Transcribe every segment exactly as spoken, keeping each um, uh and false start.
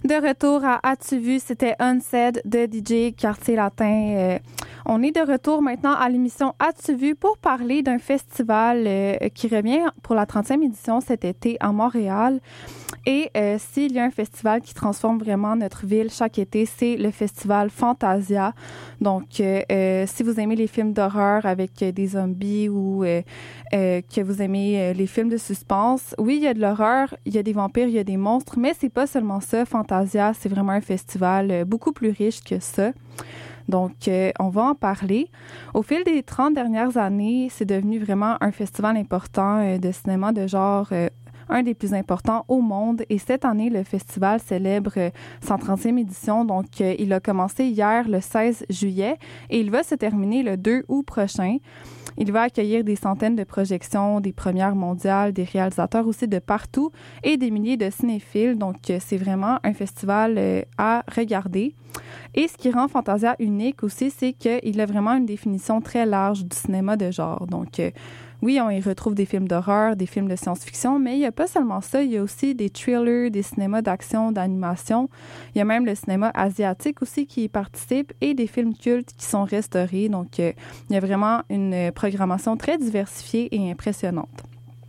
De retour à As-tu vu? C'était Unsaid de D J Quartier Latin. Euh, on est de retour maintenant à l'émission As-tu vu? Pour parler d'un festival euh, qui revient pour la trentième édition cet été à Montréal. Et euh, s'il y a un festival qui transforme vraiment notre ville chaque été, c'est le festival Fantasia. Donc, euh, euh, si vous aimez les films d'horreur avec euh, des zombies ou euh, euh, que vous aimez euh, les films de suspense, oui, il y a de l'horreur, il y a des vampires, il y a des monstres, mais c'est pas seulement ça. Fantasia, c'est vraiment un festival euh, beaucoup plus riche que ça. Donc, euh, on va en parler. Au fil des trente dernières années, c'est devenu vraiment un festival important euh, de cinéma de genre, euh, un des plus importants au monde. Et cette année, le festival célèbre euh, sa trentième édition. Donc, euh, il a commencé hier, le seize juillet, et il va se terminer le deux août prochain. Il va accueillir des centaines de projections, des premières mondiales, des réalisateurs aussi de partout et des milliers de cinéphiles. Donc, c'est vraiment un festival à regarder. Et ce qui rend Fantasia unique aussi, c'est qu'il a vraiment une définition très large du cinéma de genre. Donc, oui, on y retrouve des films d'horreur, des films de science-fiction, mais il n'y a pas seulement ça, il y a aussi des thrillers, des cinémas d'action, d'animation. Il y a même le cinéma asiatique aussi qui y participe et des films cultes qui sont restaurés. Donc, euh, il y a vraiment une programmation très diversifiée et impressionnante.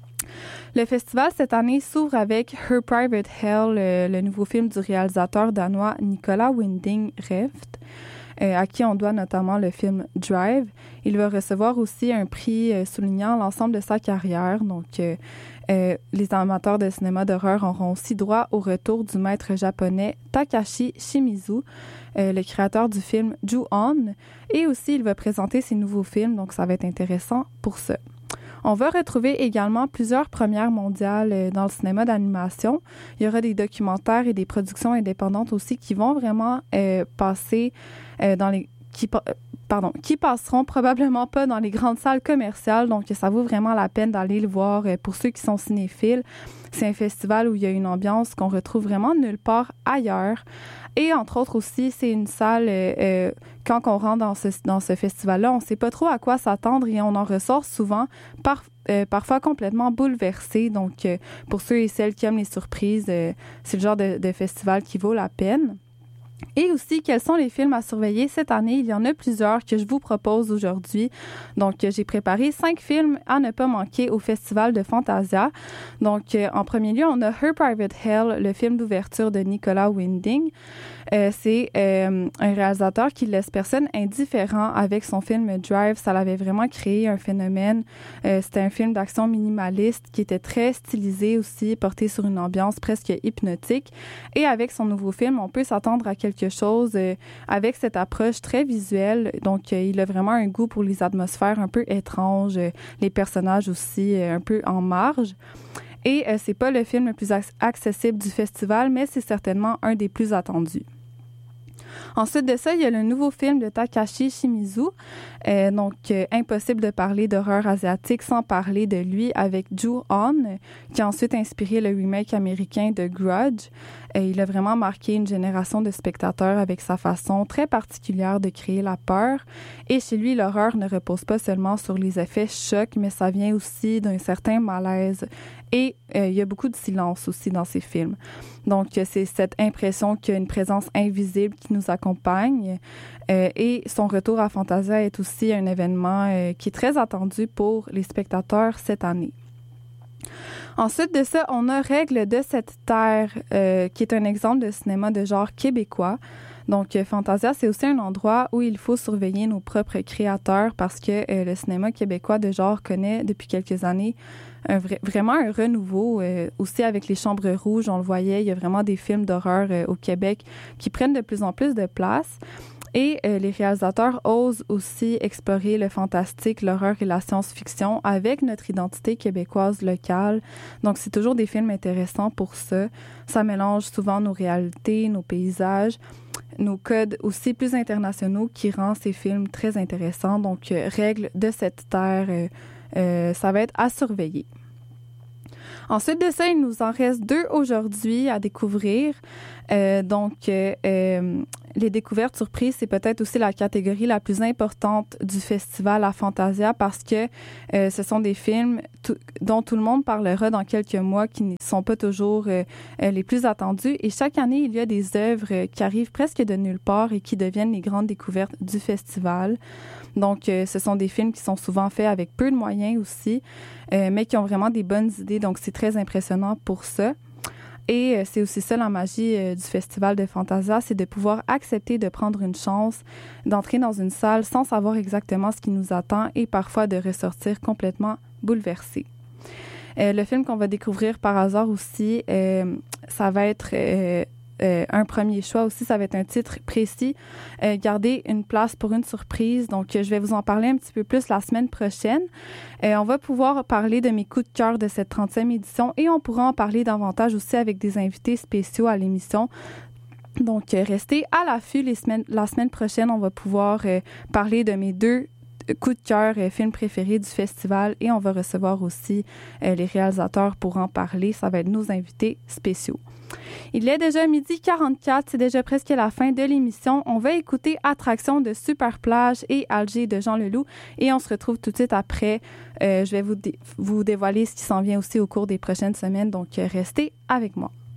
Le festival, cette année, s'ouvre avec Her Private Hell, le, le nouveau film du réalisateur danois Nicolas Winding Refn, Euh, à qui on doit notamment le film Drive. Il va recevoir aussi un prix euh, soulignant l'ensemble de sa carrière. Donc, euh, euh, les amateurs de cinéma d'horreur auront aussi droit au retour du maître japonais Takashi Shimizu, euh, le créateur du film Ju-On. Et aussi, il va présenter ses nouveaux films, donc ça va être intéressant pour ça. On va retrouver également plusieurs premières mondiales dans le cinéma d'animation. Il y aura des documentaires et des productions indépendantes aussi qui vont vraiment euh, passer euh, dans les... Qui, pardon, qui passeront probablement pas dans les grandes salles commerciales. Donc, ça vaut vraiment la peine d'aller le voir pour ceux qui sont cinéphiles. C'est un festival où il y a une ambiance qu'on retrouve vraiment nulle part ailleurs. Et entre autres aussi, c'est une salle, euh, quand on rentre dans ce, dans ce festival-là, on ne sait pas trop à quoi s'attendre et on en ressort souvent par, euh, parfois complètement bouleversé. Donc, euh, pour ceux et celles qui aiment les surprises, euh, c'est le genre de, de festival qui vaut la peine. Et aussi, quels sont les films à surveiller cette année? Il y en a plusieurs que je vous propose aujourd'hui. Donc, j'ai préparé cinq films à ne pas manquer au Festival de Fantasia. Donc, euh, en premier lieu, on a Her Private Hell, le film d'ouverture de Nicolas Winding. Euh, c'est euh, un réalisateur qui laisse personne indifférent avec son film Drive. Ça l'avait vraiment créé un phénomène. Euh, c'était un film d'action minimaliste qui était très stylisé aussi, porté sur une ambiance presque hypnotique. Et avec son nouveau film, on peut s'attendre à quelque chose euh, avec cette approche très visuelle. Donc, euh, il a vraiment un goût pour les atmosphères un peu étranges, euh, les personnages aussi euh, un peu en marge. Et euh, c'est pas le film le plus accessible du festival, mais c'est certainement un des plus attendus. Ensuite de ça, il y a le nouveau film de Takashi Shimizu. Euh, donc, euh, impossible de parler d'horreur asiatique sans parler de lui avec Ju-On, qui a ensuite inspiré le remake américain de Grudge. Euh, il a vraiment marqué une génération de spectateurs avec sa façon très particulière de créer la peur. Et chez lui, l'horreur ne repose pas seulement sur les effets chocs, mais ça vient aussi d'un certain malaise. Et euh, il y a beaucoup de silence aussi dans ses films. Donc, c'est cette impression qu'il y a une présence invisible qui nous accompagne. Euh, et son retour à Fantasia est aussi un événement euh, qui est très attendu pour les spectateurs cette année. Ensuite de ça, on a Règles de cette terre, euh, qui est un exemple de cinéma de genre québécois. Donc, Fantasia, c'est aussi un endroit où il faut surveiller nos propres créateurs parce que euh, le cinéma québécois de genre connaît depuis quelques années un vrai, vraiment un renouveau. Euh, aussi avec les Chambres Rouges, on le voyait, il y a vraiment des films d'horreur euh, au Québec qui prennent de plus en plus de place. Et euh, les réalisateurs osent aussi explorer le fantastique, l'horreur et la science-fiction avec notre identité québécoise locale. Donc, c'est toujours des films intéressants pour ça. Ça mélange souvent nos réalités, nos paysages, nos codes aussi plus internationaux qui rend ces films très intéressants. Donc, euh, Règles de cette terre, euh, euh, ça va être à surveiller. Ensuite de ça, il nous en reste deux aujourd'hui à découvrir. Euh, donc, euh, les découvertes surprises, c'est peut-être aussi la catégorie la plus importante du festival à Fantasia parce que euh, ce sont des films tout, dont tout le monde parlera dans quelques mois qui ne sont pas toujours euh, les plus attendus. Et chaque année, il y a des œuvres qui arrivent presque de nulle part et qui deviennent les grandes découvertes du festival. Donc, euh, ce sont des films qui sont souvent faits avec peu de moyens aussi, euh, mais qui ont vraiment des bonnes idées. Donc, c'est très impressionnant pour ça. Et euh, c'est aussi ça la magie euh, du Festival de Fantasia, c'est de pouvoir accepter de prendre une chance, d'entrer dans une salle sans savoir exactement ce qui nous attend et parfois de ressortir complètement bouleversé. Euh, le film qu'on va découvrir par hasard aussi, euh, ça va être... Euh, Euh, un premier choix aussi, ça va être un titre précis. Euh, garder une place pour une surprise. Donc, euh, je vais vous en parler un petit peu plus la semaine prochaine. Euh, on va pouvoir parler de mes coups de cœur de cette trentième édition et on pourra en parler davantage aussi avec des invités spéciaux à l'émission. Donc, euh, restez à l'affût les semaines, la semaine prochaine. On va pouvoir euh, parler de mes deux coup de cœur, euh, film préféré du festival et on va recevoir aussi euh, les réalisateurs pour en parler. Ça va être nos invités spéciaux. Il est déjà midi quarante-quatre, c'est déjà presque la fin de l'émission. On va écouter Attraction de Superplage et Alger de Jean Leloup et on se retrouve tout de suite après. Euh, je vais vous, dé- vous dévoiler ce qui s'en vient aussi au cours des prochaines semaines, donc euh, restez avec moi.